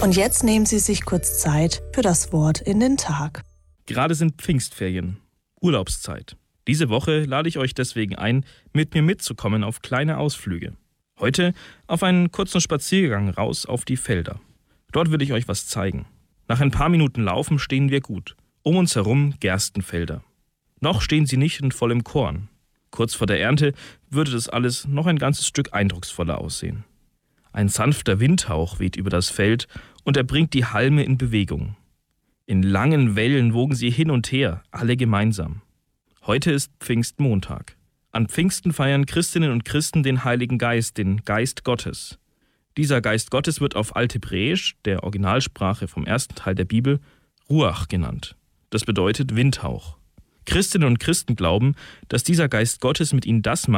Und jetzt nehmen Sie sich kurz Zeit für das Wort in den Tag. Gerade sind Pfingstferien, Urlaubszeit. Diese Woche lade ich euch deswegen ein, mit mir mitzukommen auf kleine Ausflüge. Heute auf einen kurzen Spaziergang raus auf die Felder. Dort will ich euch was zeigen. Nach ein paar Minuten Laufen stehen wir gut. Um uns herum Gerstenfelder. Noch stehen sie nicht in vollem Korn. Kurz vor der Ernte würde das alles noch ein ganzes Stück eindrucksvoller aussehen. Ein sanfter Windhauch weht über das Feld und er bringt die Halme in Bewegung. In langen Wellen wogen sie hin und her, alle gemeinsam. Heute ist Pfingstmontag. An Pfingsten feiern Christinnen und Christen den Heiligen Geist, den Geist Gottes. Dieser Geist Gottes wird auf Althebräisch, der Originalsprache vom ersten Teil der Bibel, Ruach genannt. Das bedeutet Windhauch. Christinnen und Christen glauben, dass dieser Geist Gottes mit ihnen das macht,